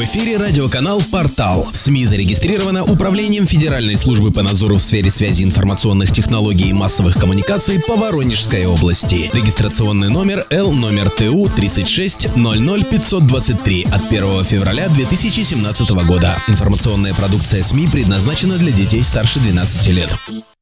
эфире радиоканал «Портал». СМИ зарегистрировано Управлением Федеральной службы по надзору в сфере связи информационных технологий и массовых коммуникаций по Воронежской области. Регистрационный номер ТУ 36 00 523 от 1 февраля 2017 года. Информационная продукция СМИ предназначена для детей старше 12 лет.